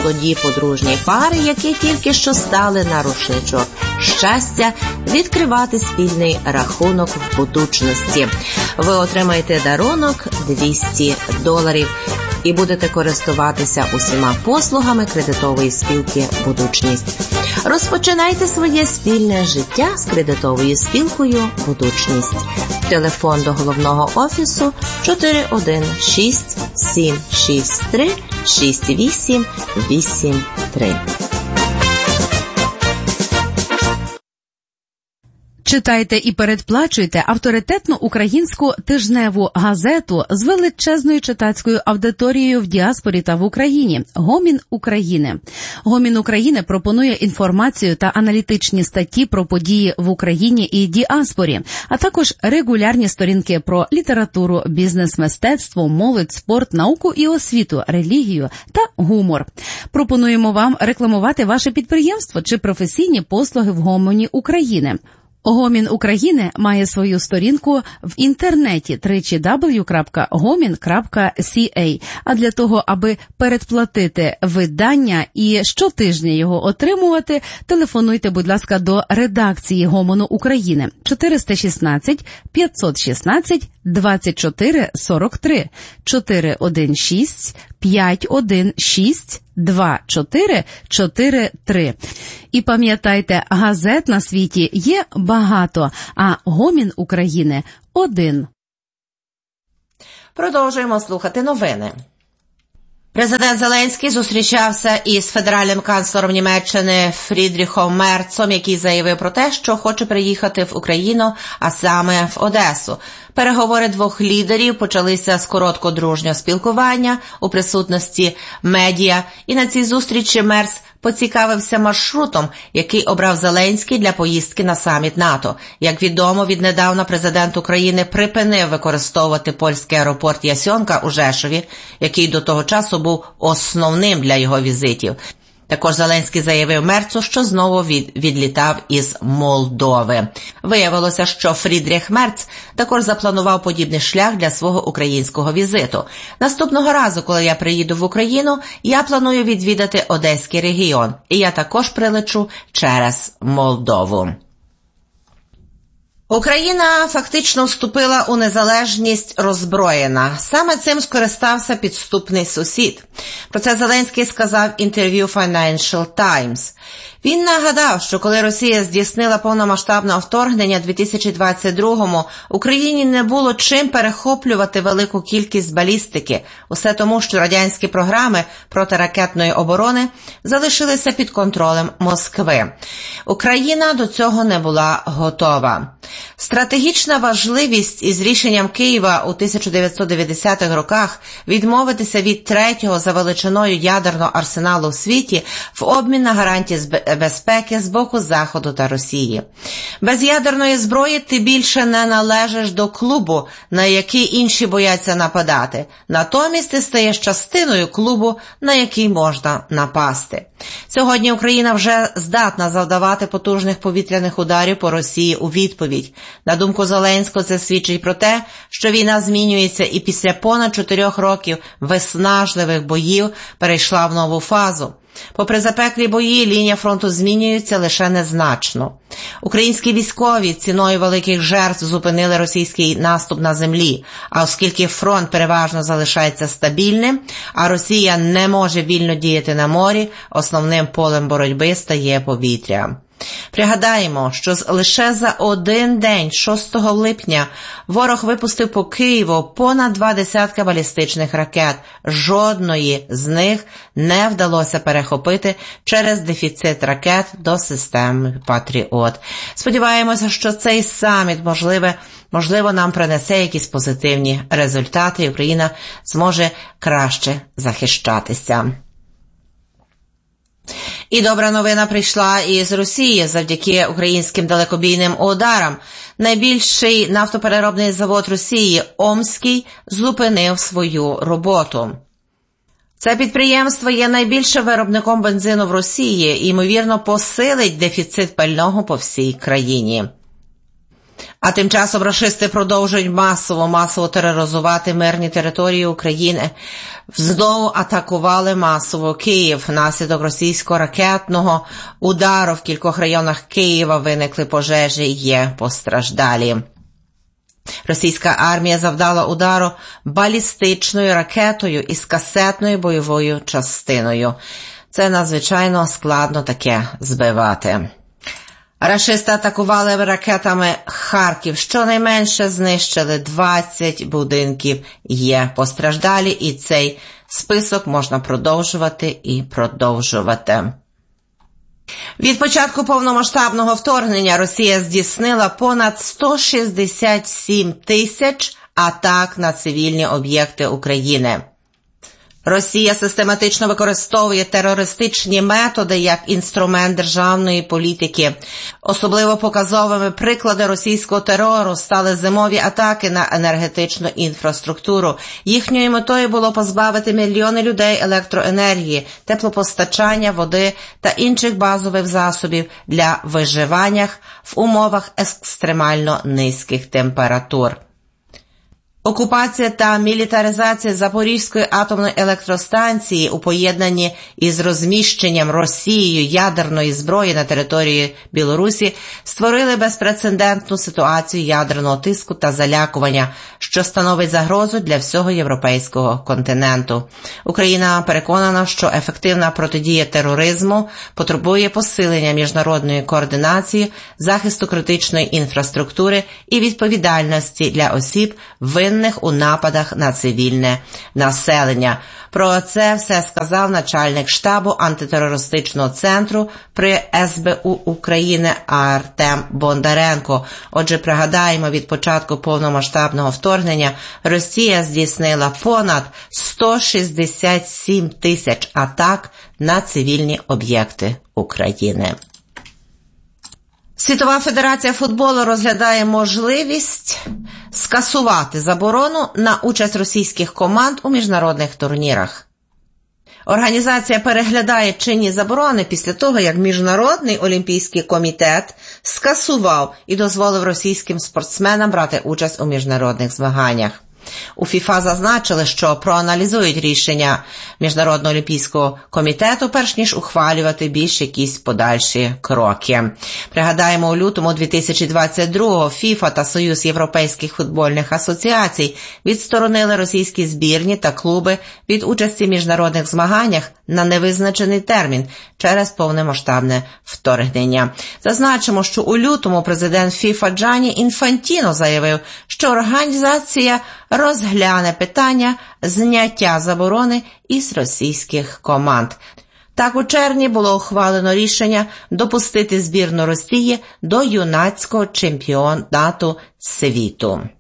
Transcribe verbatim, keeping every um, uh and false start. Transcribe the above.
молоді подружні пари, які тільки що стали на рушничок щастя, відкривати спільний рахунок в Будучності. Ви отримаєте дарунок двісті доларів і будете користуватися усіма послугами кредитової спілки «Будучність». Розпочинайте своє спільне життя з кредитовою спілкою «Будучність». Телефон до головного офісу чотири один шість сім шість три шість вісім вісім три. Читайте і передплачуйте авторитетну українську тижневу газету з величезною читацькою аудиторією в діаспорі та в Україні «Гомін України». «Гомін України» пропонує інформацію та аналітичні статті про події в Україні і діаспорі, а також регулярні сторінки про літературу, бізнес, мистецтво, молодь, спорт, науку і освіту, релігію та гумор. Пропонуємо вам рекламувати ваше підприємство чи професійні послуги в «Гоміні України». «Гомін України» має свою сторінку в інтернеті дабл ю дабл ю дабл ю крапка гомін крапка сі ей. А для того, аби передплатити видання і щотижня його отримувати, телефонуйте, будь ласка, до редакції «Гомону України» чотириста шістнадцять п'ятсот шістнадцять двадцять чотири сорок три чотири один шість п'ять один шість два чотири чотири три. І пам'ятайте, газет на світі є багато, а «Гомін України» один. Продовжуємо слухати новини. Президент Зеленський зустрічався із федеральним канцлером Німеччини Фрідріхом Мерцом, який заявив про те, що хоче приїхати в Україну, а саме в Одесу. Переговори двох лідерів почалися з короткого дружнього спілкування у присутності медіа, і на цій зустрічі Мерц поцікавився маршрутом, який обрав Зеленський для поїздки на саміт НАТО. Як відомо, віднедавна президент України припинив використовувати польський аеропорт Ясьонка у Жешові, який до того часу був основним для його візитів. Також Зеленський заявив Мерцу, що знову від, відлітав із Молдови. Виявилося, що Фрідріх Мерц також запланував подібний шлях для свого українського візиту. Наступного разу, коли я приїду в Україну, я планую відвідати Одеський регіон. І я також прилечу через Молдову. Україна фактично вступила у незалежність роззброєна. Саме цим скористався підступний сусід. Про це Зеленський сказав в інтерв'ю Financial Times. Він нагадав, що коли Росія здійснила повномасштабне вторгнення дві тисячі двадцять другому, Україні не було чим перехоплювати велику кількість балістики. Усе тому, що радянські програми протиракетної оборони залишилися під контролем Москви. Україна до цього не була готова. Стратегічна важливість із рішенням Києва у тисяча дев'ятсот дев'ятдесятих роках відмовитися від третього за величиною ядерного арсеналу в світі в обмін на гарантії безпеки з боку Заходу та Росії. Без ядерної зброї ти більше не належиш до клубу, на який інші бояться нападати. Натомість ти стаєш частиною клубу, на який можна напасти. Сьогодні Україна вже здатна завдавати потужних повітряних ударів по Росії у відповідь. На думку Зеленського, це свідчить про те, що війна змінюється і після понад чотирьох років виснажливих боїв перейшла в нову фазу. Попри запеклі бої, лінія фронту змінюється лише незначно. Українські військові ціною великих жертв зупинили російський наступ на землі, а оскільки фронт переважно залишається стабільним, а Росія не може вільно діяти на морі, основним полем боротьби стає повітря. Пригадаємо, що лише за один день, шостого липня, ворог випустив по Києву понад два десятка балістичних ракет. Жодної з них не вдалося перехопити через дефіцит ракет до системи «Патріот». Сподіваємося, що цей саміт, можливо, можливо, нам принесе якісь позитивні результати, і Україна зможе краще захищатися. І добра новина прийшла із Росії завдяки українським далекобійним ударам. Найбільший нафтопереробний завод Росії, Омський, зупинив свою роботу. Це підприємство є найбільшим виробником бензину в Росії і, ймовірно, посилить дефіцит пального по всій країні. А тим часом рашисти продовжують масово-масово тероризувати мирні території України. Знову атакували масово Київ. Внаслідок російського ракетного удару в кількох районах Києва виникли пожежі, є постраждалі. Російська армія завдала удару балістичною ракетою із касетною бойовою частиною. Це надзвичайно складно таке збивати. Рашисти атакували ракетами Харків. Щонайменше знищили двадцять будинків. Є постраждалі, і цей список можна продовжувати і продовжувати. Від початку повномасштабного вторгнення Росія здійснила понад сто шістдесят сім тисяч атак на цивільні об'єкти України. Росія систематично використовує терористичні методи як інструмент державної політики. Особливо показовими приклади російського терору стали зимові атаки на енергетичну інфраструктуру. Їхньою метою було позбавити мільйони людей електроенергії, теплопостачання, води та інших базових засобів для виживання в умовах екстремально низьких температур. Окупація та мілітаризація Запорізької атомної електростанції у поєднанні із розміщенням Росією ядерної зброї на території Білорусі створили безпрецедентну ситуацію ядерного тиску та залякування, що становить загрозу для всього європейського континенту. Україна переконана, що ефективна протидія тероризму потребує посилення міжнародної координації, захисту критичної інфраструктури і відповідальності для осіб, винних у нападах на цивільне населення. Про це все сказав начальник штабу антитерористичного центру при ес бе у України Артем Бондаренко. Отже, пригадаємо, від початку повномасштабного вторгнення Росія здійснила понад сто шістдесят сім тисяч атак на цивільні об'єкти України. Світова федерація футболу розглядає можливість скасувати заборону на участь російських команд у міжнародних турнірах. Організація переглядає чинні заборони після того, як Міжнародний олімпійський комітет скасував і дозволив російським спортсменам брати участь у міжнародних змаганнях. У ФІФА зазначили, що проаналізують рішення Міжнародного олімпійського комітету, перш ніж ухвалювати більш якісь подальші кроки. Пригадаємо, у лютому дві тисячі двадцять другого ФІФА та Союз європейських футбольних асоціацій відсторонили російські збірні та клуби від участі в міжнародних змаганнях на невизначений термін через повномасштабне вторгнення. Зазначимо, що у лютому президент ФІФА Джанні Інфантіно заявив, що організація розгляне питання зняття заборони із російських команд. Так, у червні було ухвалено рішення допустити збірну Росії до юнацького чемпіонату світу.